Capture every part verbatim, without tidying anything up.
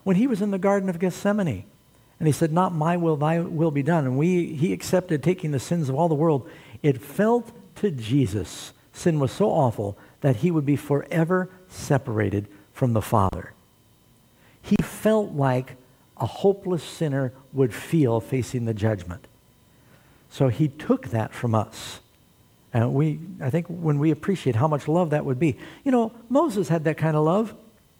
when he was in the Garden of Gethsemane. And he said, not my will, thy will be done. And we, he accepted taking the sins of all the world. It felt to Jesus, sin was so awful that he would be forever separated from the Father. He felt like a hopeless sinner would feel facing the judgment. So he took that from us. And we, I think when we appreciate how much love that would be. You know, Moses had that kind of love.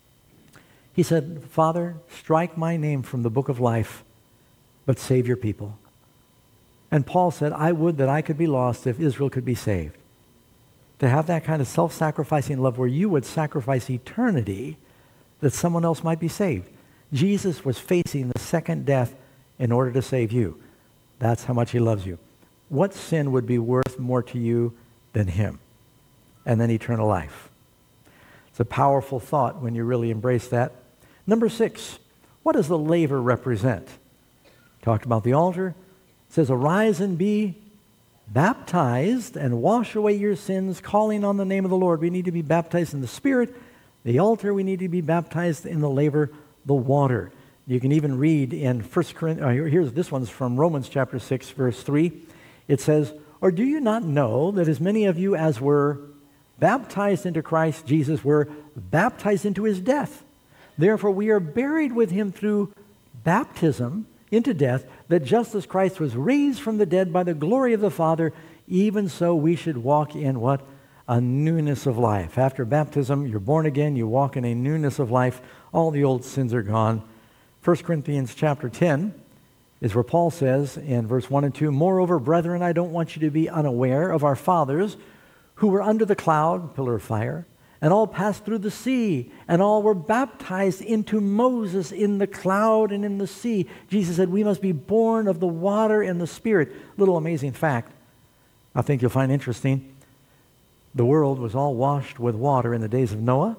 He said, Father, strike my name from the book of life, but save your people. And Paul said, I would that I could be lost if Israel could be saved. To have that kind of self-sacrificing love where you would sacrifice eternity that someone else might be saved. Jesus was facing the second death in order to save you. That's how much he loves you. What sin would be worth more to you than him? And then eternal life. It's a powerful thought when you really embrace that. Number six, what does the laver represent? Talked about the altar. It says, arise and be baptized and wash away your sins, calling on the name of the Lord. We need to be baptized in the Spirit. The altar, we need to be baptized in the laver, the water. You can even read in First Corinthians, uh, here's this one's from Romans chapter six, verse three. It says, or do you not know that as many of you as were baptized into Christ Jesus were baptized into his death? Therefore we are buried with him through baptism into death, that just as Christ was raised from the dead by the glory of the Father, even so we should walk in what? A newness of life. After baptism, you're born again, you walk in a newness of life. All the old sins are gone. First Corinthians chapter ten is where Paul says in verse one and two, moreover, brethren, I don't want you to be unaware of our fathers who were under the cloud, pillar of fire, and all passed through the sea, and all were baptized into Moses in the cloud and in the sea. Jesus said, we must be born of the water and the Spirit. Little amazing fact, I think you'll find interesting. The world was all washed with water in the days of Noah.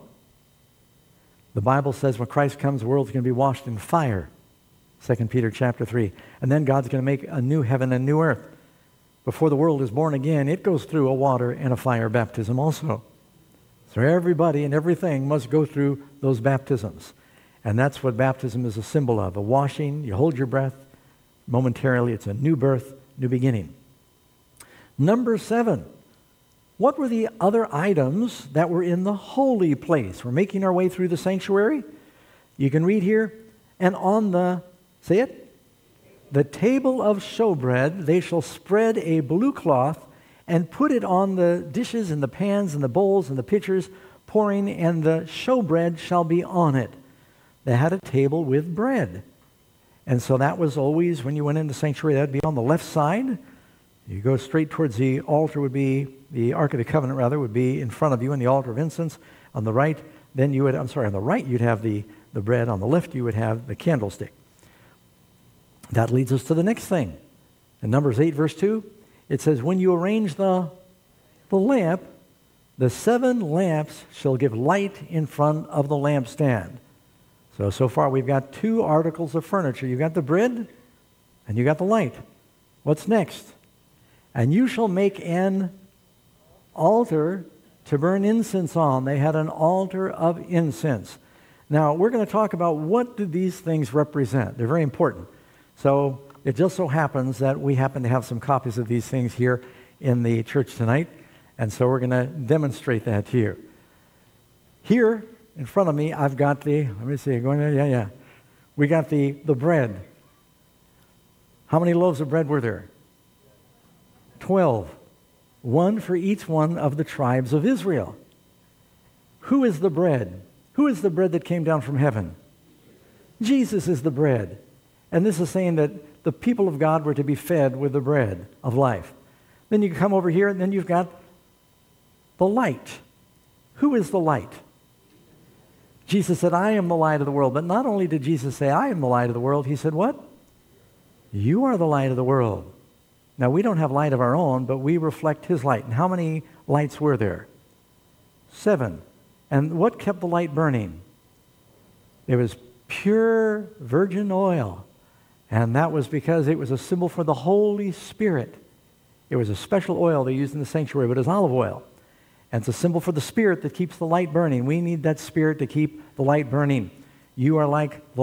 The Bible says when Christ comes, the world's going to be washed in fire. Second Peter chapter three. And then God's going to make a new heaven and new earth. Before the world is born again, it goes through a water and a fire baptism also. So everybody and everything must go through those baptisms. And that's what baptism is a symbol of. A washing, you hold your breath. Momentarily, it's a new birth, new beginning. Number seven. What were the other items that were in the holy place? We're making our way through the sanctuary. You can read here. And on the, say it, the table of showbread, they shall spread a blue cloth and put it on the dishes and the pans and the bowls and the pitchers, pouring, and the showbread shall be on it. They had a table with bread. And so that was always, when you went into the sanctuary, that would be on the left side. You go straight towards the altar would be, the Ark of the Covenant rather, would be in front of you, and the altar of incense on the right. Then you would, I'm sorry, on the right you'd have the, the bread. On the left you would have the candlestick. That leads us to the next thing. In Numbers eight, verse two, it says, when you arrange the, the lamp, the seven lamps shall give light in front of the lampstand. So, so far we've got two articles of furniture. You've got the bread and you got the light. What's next? And you shall make an altar to burn incense on. They had an altar of incense. Now, we're going to talk about what do these things represent. They're very important. So it just so happens that we happen to have some copies of these things here in the church tonight, and so we're going to demonstrate that to you. Here in front of me, I've got the, let me see, going there, yeah, yeah. We got the, the bread. How many loaves of bread were there? Twelve. One for each one of the tribes of Israel. Who is the bread? Who is the bread that came down from heaven? Jesus is the bread. And this is saying that the people of God were to be fed with the bread of life. Then you come over here, and then you've got the light. Who is the light? Jesus said, I am the light of the world. But not only did Jesus say, I am the light of the world, he said, what? You are the light of the world. Now, we don't have light of our own, but we reflect his light. And how many lights were there? Seven. And what kept the light burning? It was pure virgin oil. And that was because it was a symbol for the Holy Spirit. It was a special oil they used in the sanctuary, but it's olive oil. And it's a symbol for the Spirit that keeps the light burning. We need that Spirit to keep the light burning. You are like the